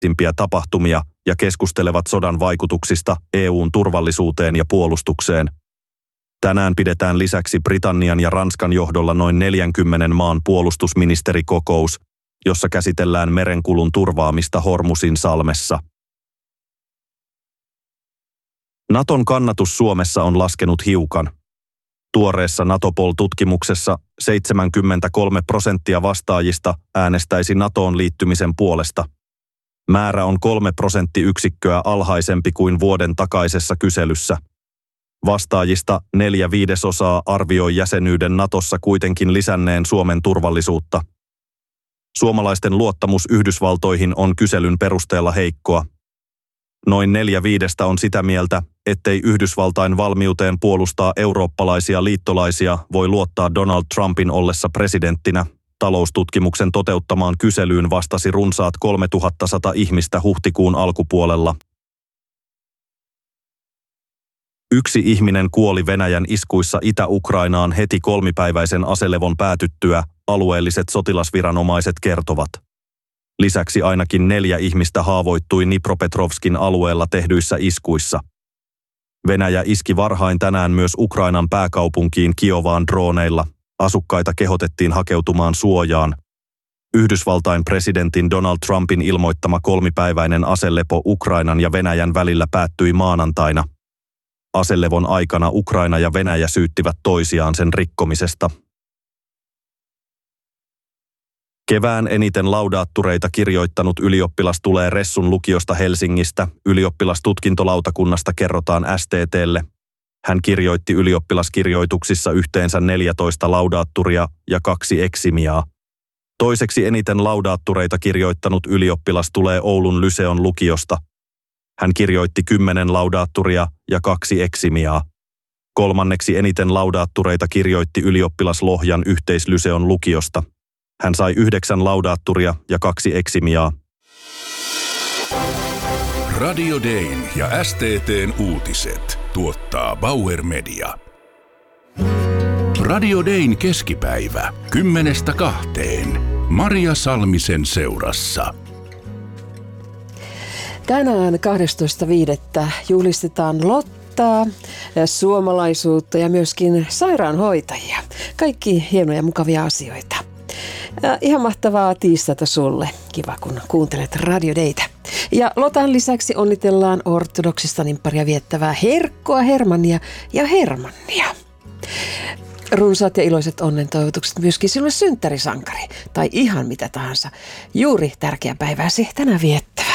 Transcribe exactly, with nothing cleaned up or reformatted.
viimeisimpiä tapahtumia ja keskustelevat sodan vaikutuksista E U:n turvallisuuteen ja puolustukseen. Tänään pidetään lisäksi Britannian ja Ranskan johdolla noin neljänkymmenen maan puolustusministerikokous, jossa käsitellään merenkulun turvaamista Hormusin salmessa. Naton kannatus Suomessa on laskenut hiukan. Tuoreessa Natopol-tutkimuksessa seitsemänkymmentäkolme prosenttia vastaajista äänestäisi NATOon liittymisen puolesta. Määrä on kolme prosenttiyksikköä alhaisempi kuin vuoden takaisessa kyselyssä. Vastaajista neljä viidesosaa arvioi jäsenyyden Natossa kuitenkin lisänneen Suomen turvallisuutta. Suomalaisten luottamus Yhdysvaltoihin on kyselyn perusteella heikkoa. Noin neljä viidestä on sitä mieltä, ettei Yhdysvaltain valmiuteen puolustaa eurooppalaisia liittolaisia voi luottaa Donald Trumpin ollessa presidenttinä. Taloustutkimuksen toteuttamaan kyselyyn vastasi runsaat kolmetuhattasata ihmistä huhtikuun alkupuolella. Yksi ihminen kuoli Venäjän iskuissa Itä-Ukrainaan heti kolmipäiväisen aselevon päätyttyä, alueelliset sotilasviranomaiset kertovat. Lisäksi ainakin neljä ihmistä haavoittui Dnipropetrovskin alueella tehdyissä iskuissa. Venäjä iski varhain tänään myös Ukrainan pääkaupunkiin Kiovaan drooneilla. Asukkaita kehotettiin hakeutumaan suojaan. Yhdysvaltain presidentin Donald Trumpin ilmoittama kolmipäiväinen aselepo Ukrainan ja Venäjän välillä päättyi maanantaina. Aselevon aikana Ukraina ja Venäjä syyttivät toisiaan sen rikkomisesta. Kevään eniten laudaattureita kirjoittanut ylioppilas tulee Ressun lukiosta Helsingistä. Ylioppilastutkintolautakunnasta kerrotaan S T T:lle. Hän kirjoitti ylioppilaskirjoituksissa yhteensä neljätoista laudaatturia ja kaksi eksimiaa. Toiseksi eniten laudaattureita kirjoittanut ylioppilas tulee Oulun Lyseon lukiosta. Hän kirjoitti kymmenen laudaatturia ja kaksi eksimiaa. Kolmanneksi eniten laudaattureita kirjoitti ylioppilas Lohjan yhteislyseon lukiosta. Hän sai yhdeksän laudaatturia ja kaksi eksimiaa. Radio Dayn ja S T T:n uutiset tuottaa Bauer Media. Radio Dayn keskipäivä kymmenestä kahteen. Maria Salmisen seurassa. Tänään kahdestoista viidettä juhlistetaan Lottaa, suomalaisuutta ja myöskin sairaanhoitajia. Kaikki hienoja ja mukavia asioita. Ja ihan mahtavaa tiistaita sulle. Kiva, kun kuuntelet Radio Daytä. Ja Lotan lisäksi onnitellaan ortodoksista nimpparia viettävää Herkkoa, Hermannia ja Hermannia. Runsaat ja iloiset onnentoivotukset myöskin sinulle synttärisankari tai ihan mitä tahansa. Juuri tärkeä päivääsi tänään viettävä.